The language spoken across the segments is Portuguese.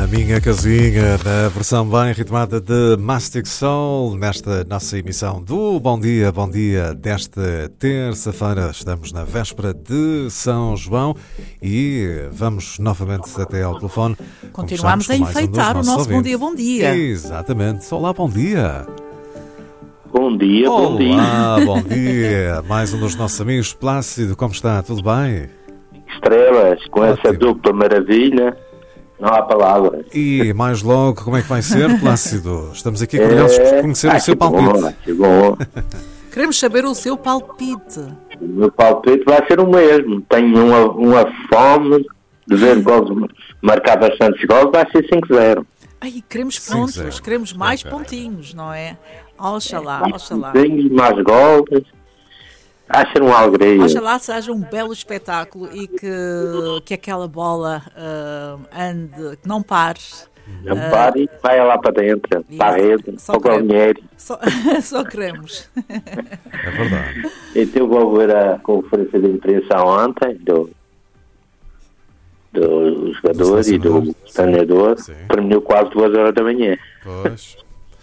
minha casinha, na versão bem ritmada de Mastic Soul, nesta nossa emissão do Bom Dia desta terça-feira. Estamos na véspera de São João e vamos novamente até ao telefone. Continuamos a enfeitar o nosso Bom Dia. Exatamente. Olá, bom dia. Bom dia, Olá, bom dia. Bom dia. Mais um dos nossos amigos, Plácido. Como está? Tudo bem? Estrelas, com Ótimo. essa dupla maravilha, não há palavras. E mais logo, como é que vai ser, Plácido? Estamos aqui curiosos por conhecer o seu palpite. Que bom. Queremos saber o seu palpite. O meu palpite vai ser o mesmo. Tenho uma fome de ver gols, marcar bastantes gols, vai ser 5-0. Ai, queremos 5-0. pontos, queremos mais Ok. pontinhos, não é? Oxalá, oxalá. Tenho mais gols. Vai ser uma alegria. Oxalá seja um belo espetáculo e que aquela bola ande, que não pare. Não pare e vai lá para dentro, para a rede, Só para o Galnieri. Só queremos. É verdade. Então vou ver a conferência de imprensa ontem do jogador e do treinador. Sim. Terminou quase 2 horas da manhã. Pois.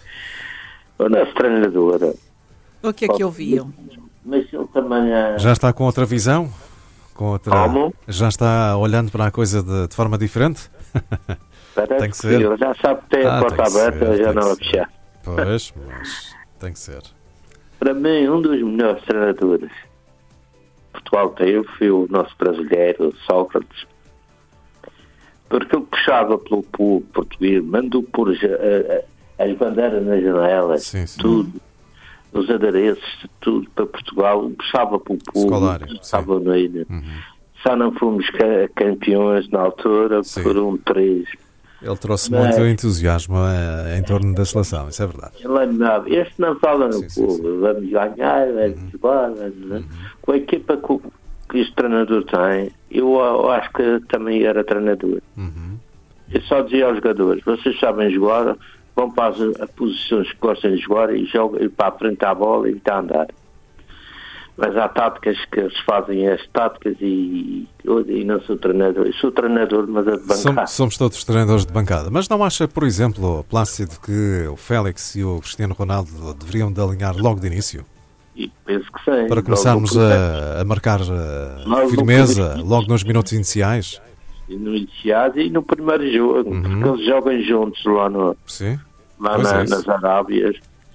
O nosso treinador. O que é que ouviam? Mas ele também Já está com outra visão? Com outra... Como? Já está olhando para a coisa de forma diferente? parece tem que ser. ele já sabe que tem a porta tem que aberta, ser, já tem não que a ser. fechar. Pois, mas tem que ser. Para mim, um dos melhores treinadores que Portugal teve foi o nosso brasileiro, Sócrates. Porque ele puxava pelo povo português, mandou pôr as bandeiras nas janelas, Sim, sim. tudo, os adereços, tudo para Portugal, puxava pelo povo, Escolário, puxava no ilha. Uhum. Só não fomos campeões na altura Sim. por 3. Ele trouxe Mas- muito entusiasmo em torno da seleção, isso é verdade. Ele andava, este não fala no Sim, povo, sim, sim. vamos ganhar, vamos jogar, com a equipa que este treinador tem, eu acho que também era treinador. Uhum. Eu só dizia aos jogadores, vocês sabem jogar, vão para as posições que gostam de jogar e jogam e para a frente à bola e está a andar. Mas há táticas que eles fazem as táticas e não sou treinador. Eu sou treinador, mas é de bancada. Somos todos treinadores de bancada. Mas não acha, por exemplo, Plácido, que o Félix e o Cristiano Ronaldo deveriam de alinhar logo de início? E penso que sim. Para começarmos a marcar Nós firmeza não logo nos minutos iniciais? no iniciado e no primeiro jogo, porque eles jogam juntos lá, Sim. lá Pois é isso. nas Arábias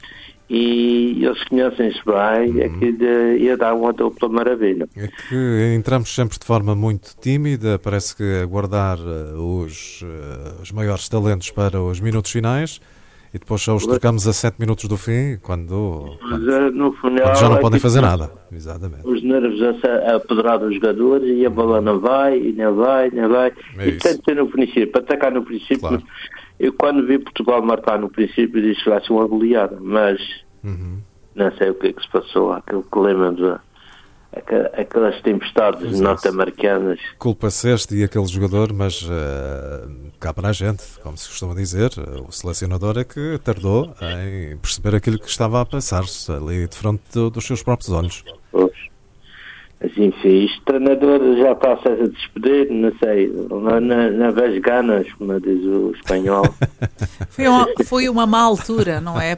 e eles conhecem-se bem, aquilo ia dar uma dupla maravilha. É que entramos sempre de forma muito tímida, parece que a guardar os maiores talentos para os minutos finais e depois só os trocamos a 7 minutos do fim, quando No final, já não podem é fazer tipo, nada. Exatamente. os nervos a apoderar dos jogadores e a bola não vai, e não vai. É E tem de ser no princípio, para atacar no princípio. Claro. Eu quando vi Portugal marcar no princípio disse que vai ser uma goleada, mas não sei o que é que se passou, aquilo que lembram de aquelas tempestades Pois é. norte-americanas. Culpa-se este e aquele jogador, mas cá para a gente, como se costuma dizer, o selecionador é que tardou em perceber aquilo que estava a passar-se ali de frente dos seus próprios olhos. Pois. Mas enfim, este treinador já está-se a despedir, não sei, na vez ganas, como diz o espanhol. Foi uma má altura, não é?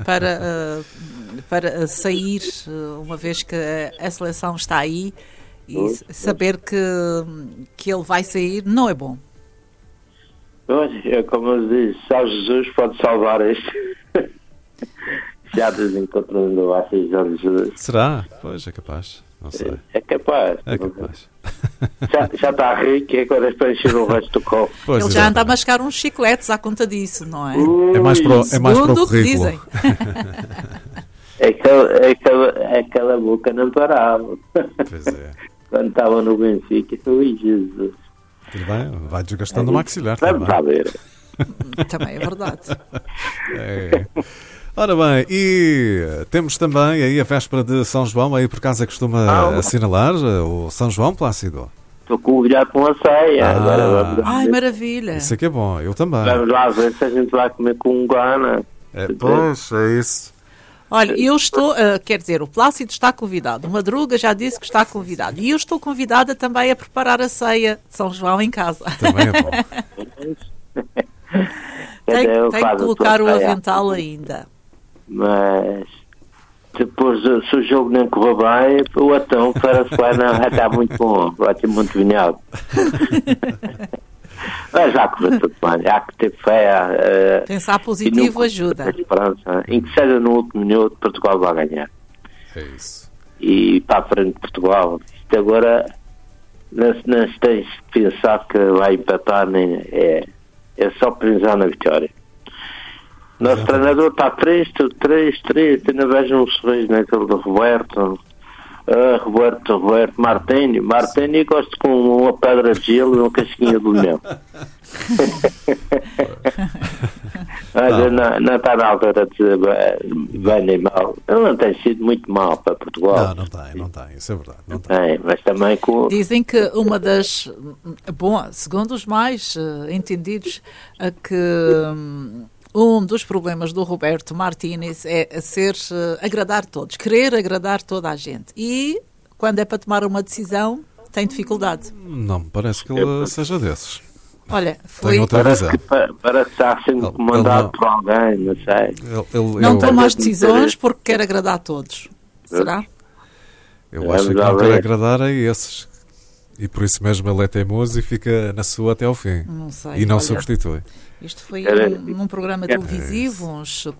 Para sair, uma vez que a seleção está aí e saber que ele vai sair não é bom. Olha, é como eu disse, só Jesus pode salvar este. Já dizem que o treinador vai ser Jorge Jesus. Será? Pois, é capaz. Não sei. É capaz. É capaz. Já está rico e agora é para encher o resto do copo. Pois, Ele já anda a exatamente. mascar uns chicletes à conta disso, não é? É mais para o Segundo o que currículo. dizem. Aquela boca não parava. Pois é. Quando estava no Benfica, ui Jesus. Tudo bem, vai desgastando o maxilar Vamos lá também. ver. Também é verdade. É. Ora bem, e temos também aí a véspera de São João, aí por casa costuma assinalar o São João, Plácido. Estou com o bilhete com a ceia. Agora vamos, Ai, maravilha. Isso é que é bom, eu também. vamos lá ver se a gente vai comer com um Gana. Pois, é isso. Olha, eu estou, quer dizer, o Plácido está convidado, o Madruga já disse que está convidado e eu estou convidada também a preparar a ceia de São João em casa. Também é bom. Tem que colocar o avental ainda. Mas depois, se o jogo não correr bem, o Atão para se vai estar muito bom, vai ter muito vinhado. Mas já correu tudo bem, há que ter fé. Pensar positivo ajuda. Esperança, em que seja no último minuto, Portugal vai ganhar. É isso. E para a frente de Portugal. Isto agora não se tens de pensar que vai empatar, nem é só pensar na vitória. Nosso treinador está triste, ainda vejo um sorriso naquele do Roberto. Roberto Martini gosto com uma pedra de gelo e uma casquinha de limão. Mas não está na altura de dizer bem nem mal. Ele não tem sido muito mal para Portugal. Não tem, isso é verdade. Não tem, mas também com... Dizem que uma das... Bom, segundo os mais entendidos, que... Um dos problemas do Roberto Martínez é agradar todos, querer agradar toda a gente. E, quando é para tomar uma decisão, tem dificuldade. Não me parece que ele seja desses. Olha, parece que está sendo comandado por alguém, não sei. Não toma as decisões porque quer agradar a todos. Será? Eu acho que não quer agradar a esses. E por isso mesmo ele é teimoso e fica na sua até ao fim. Não sei. E não substitui. Isto foi num programa televisivo, uns